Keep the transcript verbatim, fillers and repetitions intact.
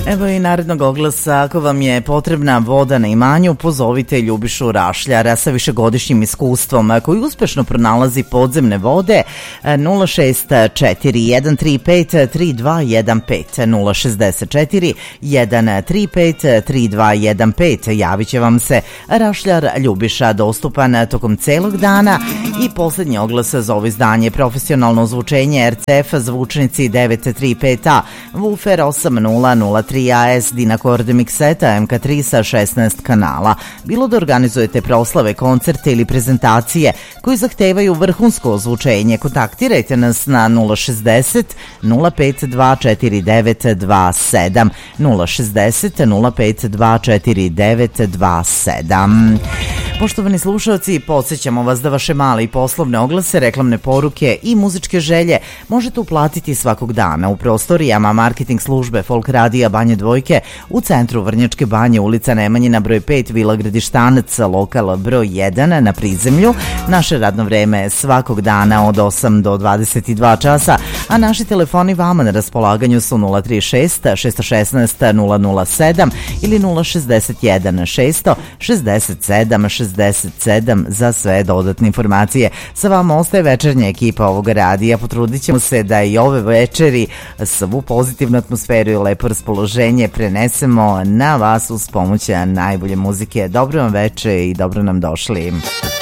Evo i narednog oglasa. Ako vam je potrebna voda na imanju, pozovite Ljubišu Rašljara sa višegodišnjim iskustvom koji uspešno pronalazi podzemne vode. Nula šest četiri jedan tri pet tri dva jedan pet nula šest četiri jedan tri pet tri dva jedan pet. Javit će vam se Rašljar Ljubiša, dostupan tokom celog dana. I poslednji oglas za ovo izdanje: profesionalno zvučenje R C F zvučnici devet tri pet A, Woofer osam nula nula tri A S, Dynacord mikseta M K tri sa šesnaest kanala. Bilo da organizujete proslave, koncerte ili prezentacije koji zahtevaju vrhunsko ozvučenje, kontaktirajte nas na nula šezdeset nula pet dva četiri devet dva sedam nula šezdeset nula pet dva četiri devet dva sedam. Poštovani slušalci, podsjećamo vas da vaše male i poslovne oglase, reklamne poruke i muzičke želje možete uplatiti svakog dana u prostorijama marketing službe Folk Radija Banje Dvojke u centru Vrnjačke Banje, ulica Nemanjina broj pet, Vila Gradištanac, lokal broj jedan na prizemlju. Naše radno vreme je svakog dana od osam do dvadeset dva časa, a naši telefoni vama na raspolaganju su nula tri šest šest jedan šest nula nula sedam ili nula šezdeset jedan šest šezdeset sedam šezdeset sedam za sve dodatne informacije. Sa vama ostaje večernja ekipa ovog radija. Potrudit ćemo se da i ove večeri svu pozitivnu atmosferu i lepo raspoloženje prenesemo na vas uz pomoć najbolje muzike. Dobro vam veče i dobro nam došli.